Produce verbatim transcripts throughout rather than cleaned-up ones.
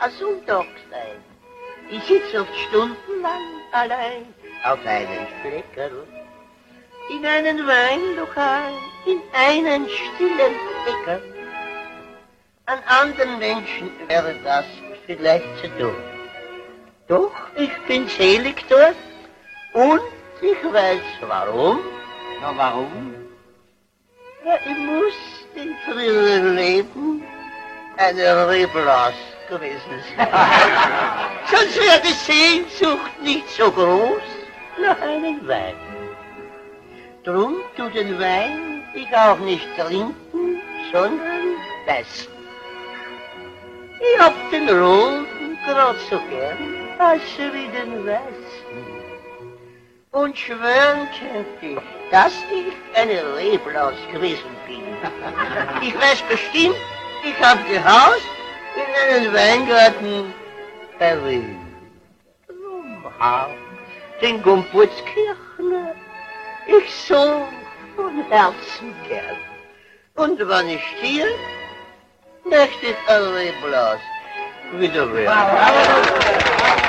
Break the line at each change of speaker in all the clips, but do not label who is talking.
so doch sein. Ich sitze oft stundenlang allein auf einem Fleckerl, in einem Weinlokal, in einem stillen Bäcker. An anderen Menschen wäre das vielleicht zu tun. Doch ich bin selig dort und ich weiß warum.
Na, warum?
Ja, ich muss in früheren Leben eine Reblaus gewesen sein. Sonst wäre die Sehnsucht nicht so groß nach einem Wein. Drum tut den Wein ich auch nicht trinken, sondern beißen. Ich hab den roten grad so gern, als wie den weißen. Und schwören könnte ich, dass ich eine Reblaus gewesen bin. Ich weiß bestimmt, ich hab gehaust in einem Weingarten bei Wien. Drum hab den Gumputzkirchner ich so von Herzen gern. Und wenn ich stier, möchte ich eine Reblaus wieder werden.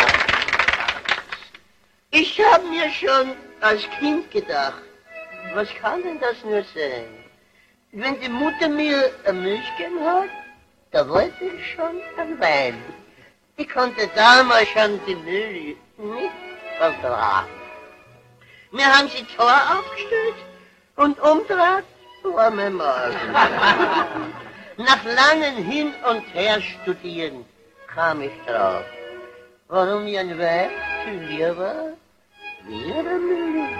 Ich hab mir schon als Kind gedacht, was kann denn das nur sein? Wenn die Mutter mir eine Milch gegeben hat, da wollte ich schon ein Wein. Ich konnte damals schon die Milch nicht vertragen. Wir haben sie Tor aufgestellt und umdreht war mein Magen. Nach langem Hin und Her studieren kam ich drauf, warum mir ein Wein viel lieber wie eine Milch.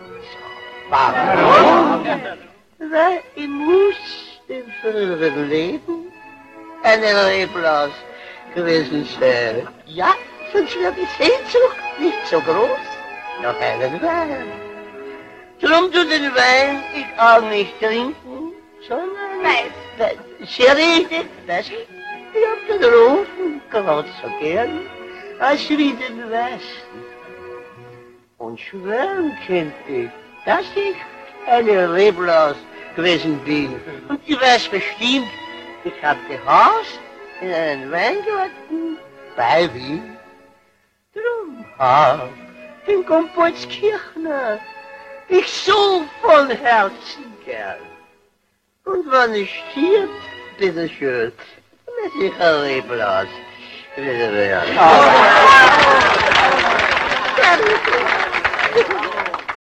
Warum? Weil ich muss im früheren Leben eine Reblaus gewesen sein. Ja, sonst wäre die Sehnsucht nicht so groß nach einem Wein. Drum tut den Wein ich auch nicht trinken, sondern Weiß. Sehr richtig, weiß ich. Ich hab den roten gerade so gern, als wie den weißen. Und schwören könnte ich, dass ich eine Reblaus gewesen bin. Und ich weiß bestimmt, ich hab gehaust in einem Weingarten bei Wien. Drum hab den Gumputzkirchner ich so von Herzen gern. Und wenn ich stirb, bitteschön, lass ich ein Reblaus wieder werden.